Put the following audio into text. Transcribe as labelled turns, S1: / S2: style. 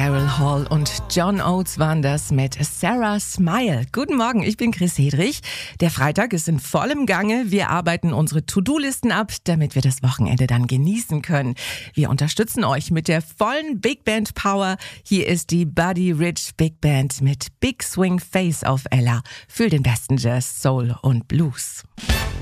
S1: Daryl Hall und John Oates waren das mit Sarah Smile. Guten Morgen, ich bin Chris Hedrich. Der Freitag ist in vollem Gange. Wir arbeiten unsere To-Do-Listen ab, damit wir das Wochenende dann genießen können. Wir unterstützen euch mit der vollen Big Band Power. Hier ist die Buddy Rich Big Band mit Big Swing Face auf Ella für den besten Jazz, Soul und Blues.